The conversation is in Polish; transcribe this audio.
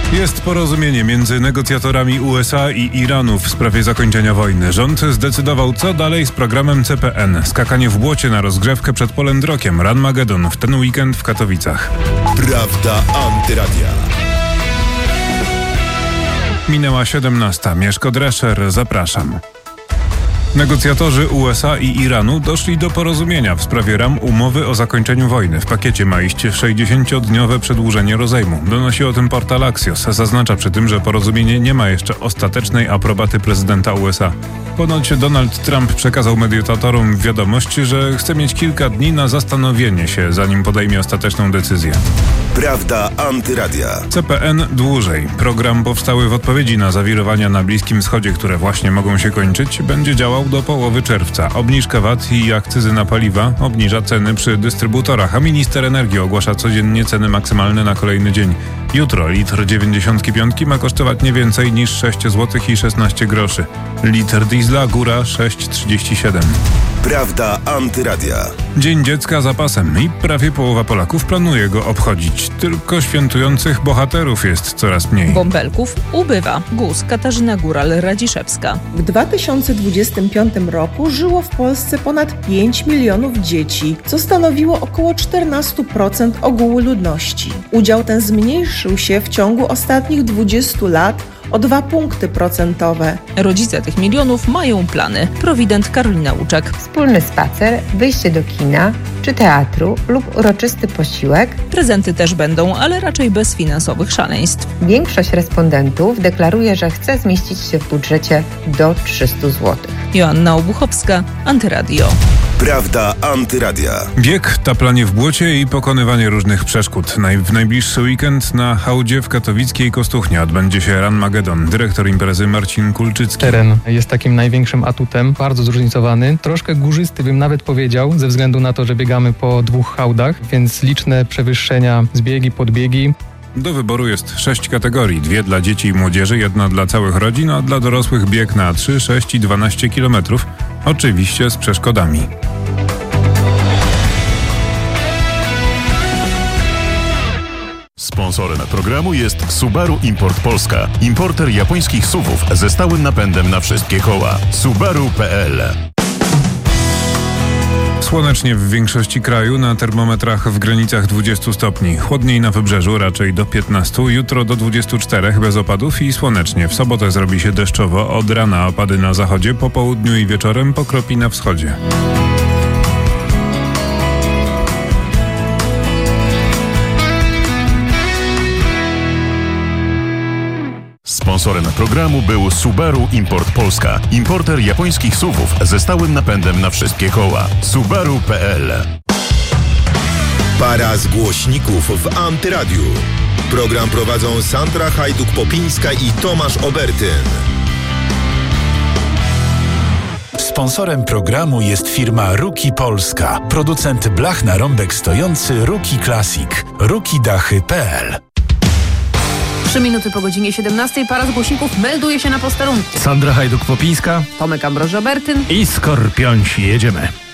Jest porozumienie między negocjatorami USA i Iranu w sprawie zakończenia wojny. Rząd zdecydował, co dalej z programem CPN. Skakanie w błocie na rozgrzewkę przed Polendrokiem. Ranmagedon w ten weekend w Katowicach. Prawda Antyradia. Minęła 17. Mieszko Drescher, zapraszam. Negocjatorzy USA i Iranu doszli do porozumienia w sprawie ram umowy o zakończeniu wojny. W pakiecie ma iść 60-dniowe przedłużenie rozejmu. Donosi o tym portal Axios. Zaznacza przy tym, że porozumienie nie ma jeszcze ostatecznej aprobaty prezydenta USA. Ponoć Donald Trump przekazał mediatorom wiadomość, że chce mieć kilka dni na zastanowienie się, zanim podejmie ostateczną decyzję. Prawda Antyradia. CPN dłużej. Program powstały w odpowiedzi na zawirowania na Bliskim Wschodzie, które właśnie mogą się kończyć, będzie działał do połowy czerwca. Obniżka VAT i akcyzy na paliwa obniża ceny przy dystrybutorach, a minister energii ogłasza codziennie ceny maksymalne na kolejny dzień. Jutro litr 95 ma kosztować nie więcej niż 6 zł i 16 groszy. Litr diesla góra 6,37. Prawda Antyradia. Dzień Dziecka za pasem i prawie połowa Polaków planuje go obchodzić. Tylko świętujących bohaterów jest coraz mniej. Bąbelków ubywa. GUS Katarzyna Góral-Radziszewska. W 2025 roku żyło w Polsce ponad 5 milionów dzieci, co stanowiło około 14% ogółu ludności. Udział ten zmniejszył się w ciągu ostatnich 20 lat o 2 punkty procentowe. Rodzice tych milionów mają plany. Prowident Karolina Łuczek. Wspólny spacer, wyjście do kina czy teatru lub uroczysty posiłek. Prezenty też będą, ale raczej bez finansowych szaleństw. Większość respondentów deklaruje, że chce zmieścić się w budżecie do 300 zł. Joanna Obuchowska, Antyradio. Prawda Antyradia. Bieg, taplanie w błocie i pokonywanie różnych przeszkód. W najbliższy weekend na hałdzie w katowickiej Kostuchnie odbędzie się Ranmagedon. Dyrektor imprezy Marcin Kulczycki. Teren jest takim największym atutem, bardzo zróżnicowany, troszkę górzysty bym nawet powiedział, ze względu na to, że biegamy po 2 hałdach, więc liczne przewyższenia, zbiegi, podbiegi. Do wyboru jest 6 kategorii. 2 dla dzieci i młodzieży, 1 dla całych rodzin, a dla dorosłych bieg na 3, 6 i 12 km. Oczywiście z przeszkodami. Sponsorem programu jest Subaru Import Polska. Importer japońskich SUV-ów ze stałym napędem na wszystkie koła. Subaru.pl. Słonecznie w większości kraju, na termometrach w granicach 20 stopni. Chłodniej na wybrzeżu, raczej do 15, jutro do 24 bez opadów i słonecznie. W sobotę zrobi się deszczowo, od rana opady na zachodzie, po południu i wieczorem pokropi na wschodzie. Sponsorem programu był Subaru Import Polska. Importer japońskich SUV-ów ze stałym napędem na wszystkie koła. Subaru.pl. Para z głośników w Antyradiu. Program prowadzą Sandra Hajduk-Popińska i Tomasz Obertyn. Sponsorem programu jest firma Ruki Polska. Producent blach na rąbek stojący Ruki Classic. rukidachy.pl. 3 minuty po godzinie 17 para z głośników melduje się na posterunku. Sandra Hajduk-Popińska, Tomek Ambroży-Obertyn i Skorpionci. Jedziemy.